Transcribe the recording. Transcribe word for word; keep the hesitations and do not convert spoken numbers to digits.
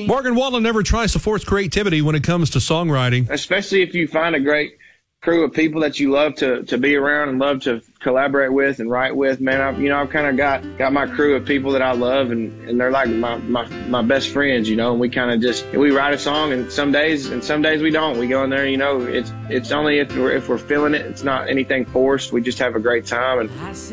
Morgan Wallen never tries to force creativity when it comes to songwriting. Especially if you find a great crew of people that you love to, to be around and love to collaborate with and write with, man, I've, you know, I've kind of got, got my crew of people that I love, and, and they're like my, my, my best friends, you know, and we kind of just, we write a song, and some days, and some days we don't. We go in there, you know, it's, it's only if we're, if we're feeling it. It's not anything forced. We just have a great time. And